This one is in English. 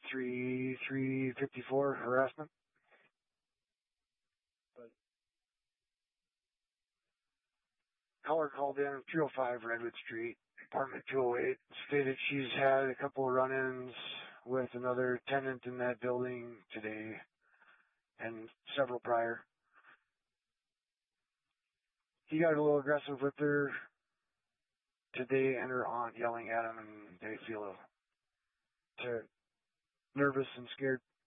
354 harassment. But caller called in 205 Redwood Street, apartment 208, stated she's had a couple of run-ins with another tenant in that building today and several prior. He got a little aggressive with her today and her aunt yelling at him, and they feel nervous and scared.